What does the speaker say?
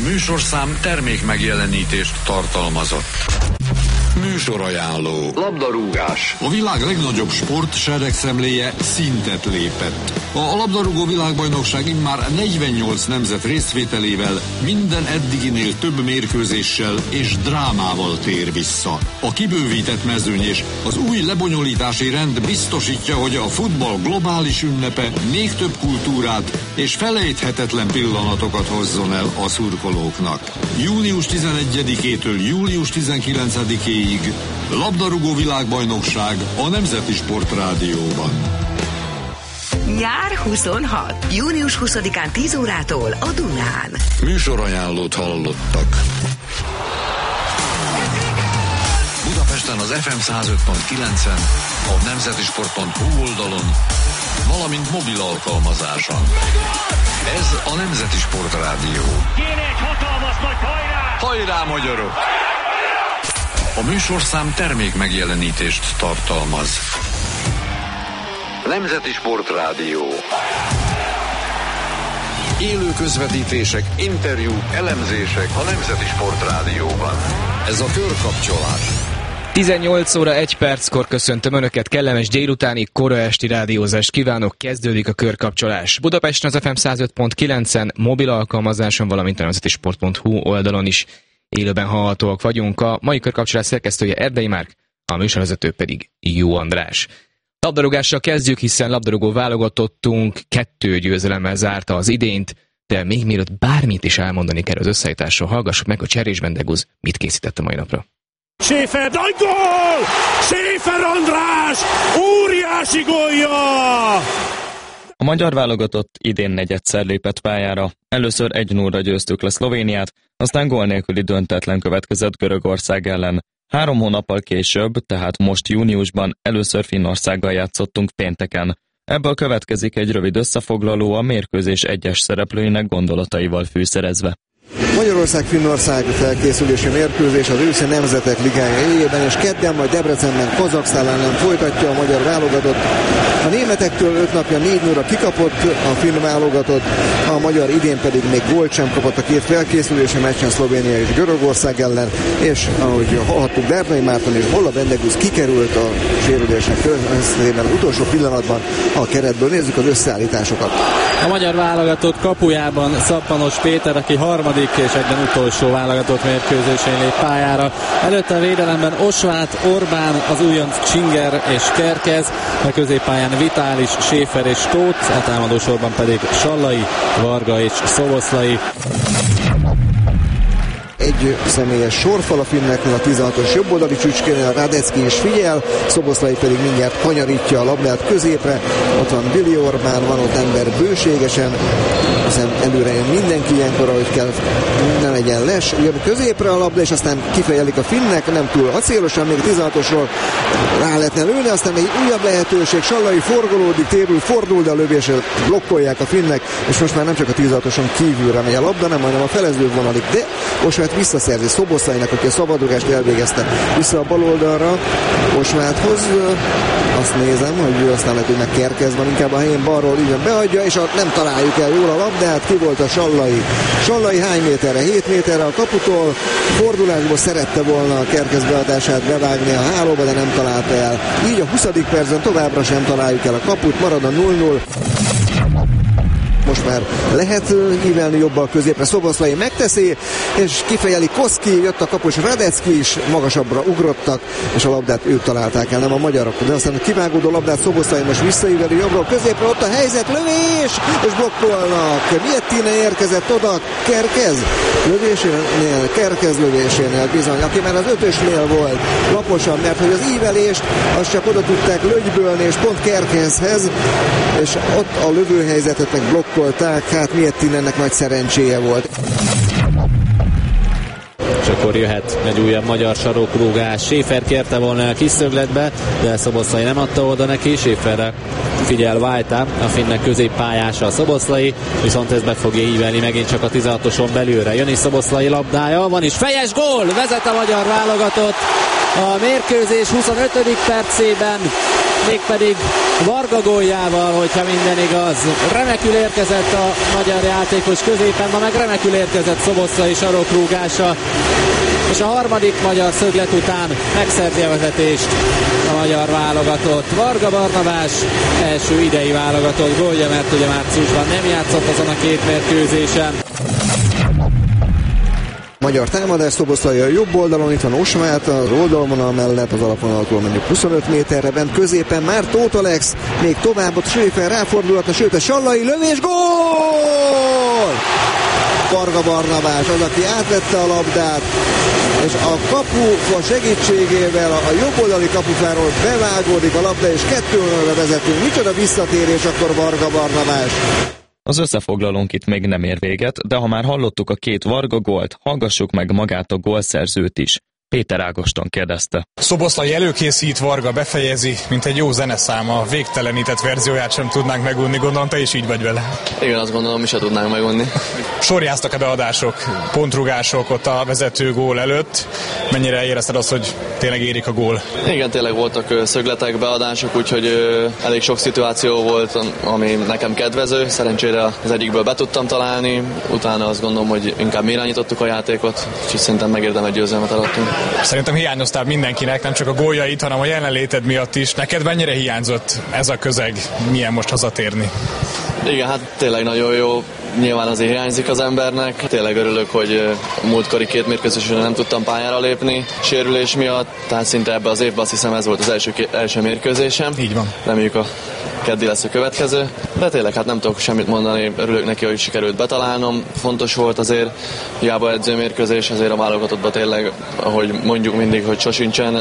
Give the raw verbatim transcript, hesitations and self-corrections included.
Műsorszám termék megjelenítést tartalmazott. Műsorajánló. Labdarúgás. A világ legnagyobb sport seregszemléje szintet lépett. A labdarúgó világbajnokság immár negyvennyolc nemzet részvételével minden eddiginél több mérkőzéssel és drámával tér vissza. A kibővített mezőny és az új lebonyolítási rend biztosítja, hogy a futball globális ünnepe még több kultúrát és felejthetetlen pillanatokat hozzon el a szurkolóknak. június tizenegyedikétől július tizenkilencedikéig labdarúgó világbajnokság a Nemzeti Sportrádióban. Nyár huszonhat. június huszadikán tíz órától a Dunán. Műsorajánlót hallottak. Budapesten az ef em száz öt pont kilencen, a nemzetisport pont hu oldalon, valamint mobil alkalmazáson. Ez a Nemzeti Sportrádió. Kéne egy hatalmas nagy hajrá! Hajrá, magyarok! A műsorszám termék megjelenítést tartalmaz. Nemzeti Sportrádió. Élő közvetítések, interjúk, elemzések a Nemzeti Sportrádióban. Ez a körkapcsolás. tizennyolc óra egy perckor köszöntöm Önöket, kellemes délutáni, kora esti rádiózást kívánok, kezdődik a körkapcsolás. Budapesten az ef em száz öt pont kilencen, mobil alkalmazáson, valamint a nemzetisport pont hu oldalon is élőben hallhatóak vagyunk. A mai körkapcsolás szerkesztője Erdei Márk, a műsorvezető pedig Jó András. Labdarúgással kezdjük, hiszen labdarúgó válogatottunk kettő győzelemmel zárta az idényt, de még mielőtt bármit is elmondani kell az összeállításról, hallgassuk meg, hogy Cserés Bendegúz mit készített a mai napra. Schäfer, nagy gól! Schäfer András! Óriási gólja! A magyar válogatott idén negyedszer lépett pályára. Először egy nullra győztük le Szlovéniát, aztán gól nélküli döntetlen következett Görögország ellen. Három hónappal később, tehát most júniusban először Finnországgal játszottunk pénteken. Ebből következik egy rövid összefoglaló a mérkőzés egyes szereplőinek gondolataival fűszerezve. Magyarország-Finnország felkészülési mérkőzés az őszi nemzetek ligája éjjében, és kedden majd Debrecenben Kazaksztán ellen folytatja a magyar válogatott. A németektől öt napja négy nullra kikapott a finn válogatott, a magyar idén pedig még gólt sem kapott a két felkészülési meccsen, Szlovénia és Görögország ellen, és ahogy hallhattuk, Erdei Márton és Bolla Bendegúz kikerült a sérülések közben utolsó pillanatban a keretből. Nézzük az összeállításokat. A magyar válogatott kapujában Szappanos Péter, aki harmadik és egyben utolsó válogatott mérkőzésén lép pályára. Előtte a védelemben Osvát, Orbán, az újonc Csinger és Kerkez, a középpályán Vitális, Schäfer és Tóth, a támadósorban pedig Sallai, Varga és Szoboszlai. Egy személyes sorfal a finneknél, a tizenhatos jobboldali csücskénél, Radecki is figyel, Szoboszlai pedig mindjárt kanyarítja a labdát középre, ott van Billy Orbán, van ott ember bőségesen, hiszen előre jön mindenki ilyenkor, ahogy kell, ne legyen les, jön középre a labda, és aztán kifejelik a finnek, nem túl acélosan, még tizenhatosról rá lehetne lőni, aztán egy újabb lehetőség, Sallai forgolódik, térül, fordul, de a lövéssel blokkolják a finnek, és most már nem csak a tizenhatoson kívülre megy a labda, nem majdnem a felező vonalig, de Osvát visszaszerzi Szoboszlainak, aki a szabadugást elvégezte, vissza a bal oldalra Osváthoz, azt nézem, hogy ő aztán lehet, hogy meg Kerkez van inkább a helyén, balról így beadja, és a, nem találjuk el jól a labdát, ki volt a Sallai. Sallai hány méterre? hét méterre a kaputól, fordulásból szerette volna a Kerkez beadását bevágni a hálóba, de nem találta el. Így a huszadik percben továbbra sem találjuk el a kaput, marad a null null. Most már lehet ívelni jobbal középre, Szoboszlai megteszi, és kifejeli Koszki, jött a kapus Radecki is, magasabbra ugrottak, és a labdát ők találták el, nem a magyarok. De aztán a kivágódó labdát Szoboszlai most visszaíveli jobbról középre, ott a helyzet, lövés, és blokkolnak. Miettine érkezett oda, Kerkez lövésénél, Kerkez lövésénél bizony, aki már az ötösnél volt laposan, mert hogy az ívelést azt csak oda tudták lögybölni, és pont Kerkezhez, és ott a lövőhelyzetet meg blokkolták, hát Miettinennek nagy szerencséje volt. És akkor jöhet egy újabb magyar sarokrúgás. Schäfer kérte volna a kis szögletbe, de Szoboszlai nem adta oda neki. Schäferre figyel Vajta, a finnek középpályása a Szoboszlai, viszont ez be fogja ívelni megint csak a tizenhatoson belülre. Jön is Szoboszlai labdája, van is fejes gól, vezet a magyar válogatott. a mérkőzés huszonötödik percében, mégpedig Varga góljával, hogyha minden igaz. Remekül érkezett a magyar játékos középen, ma meg remekül érkezett Szoboszlai sarokrúgása, és a harmadik magyar szöglet után megszerzi a vezetést a magyar válogatott. Varga Barnabás első idei válogatott gólja, mert ugye márciusban nem játszott azon a két mérkőzésen. Magyar támadás, Szoboszlai a jobb oldalon, itt van Osvát az oldalvonal mellett, az alapvonaltól mondjuk huszonöt méterre, bent középen már Tóth Alex, még tovább, ott Schäfer ráfordulhatna, sőt a Sallai lövés, gól! Varga Barnabás az, aki átvette a labdát, és a kapufa segítségével a jobb oldali kapufáról bevágódik a labda, és kettő nullra vezetünk. Micsoda visszatérés akkor Varga Barnabás. Az összefoglalónk itt még nem ér véget, de ha már hallottuk a két Varga gólt, hallgassuk meg magát a gólszerzőt is. Péter Ágoston kérdezte. Szoboszlai előkészít, Varga befejezi, mint egy jó zeneszám, a végtelenített verzióját sem tudnánk megunni, gondolom te is így vagy vele. Igen, azt gondolom, mi se tudnánk megunni. Sorjáztak a beadások, pontrugások ott a vezető gól előtt, mennyire érezted azt, hogy tényleg érik a gól? Igen, tényleg voltak szögletek, beadások, úgyhogy elég sok szituáció volt, ami nekem kedvező, szerencsére az egyikből be tudtam találni, utána azt gondolom, hogy inkább mi irányítottuk a játékot, úgyhogy szerintem megérdemelt győzelmet alattunk. Szerintem hiányoztál mindenkinek, nem csak a góljait, hanem a jelenléted miatt is. Neked mennyire hiányzott ez a közeg? Milyen most hazatérni? Igen, hát tényleg nagyon jó. Nyilván azért hiányzik az embernek. Tényleg örülök, hogy múltkori két mérkőzésen nem tudtam pályára lépni sérülés miatt. Tehát szinte ebbe az évben azt hiszem ez volt az első, első mérkőzésem. Így van. Reméljük a keddi lesz a következő. De tényleg hát nem tudok semmit mondani. Örülök neki, hogy sikerült betalálnom. Fontos volt azért, hiába edzőmérkőzés, azért a válogatottban tényleg, ahogy mondjuk mindig, hogy sosincsen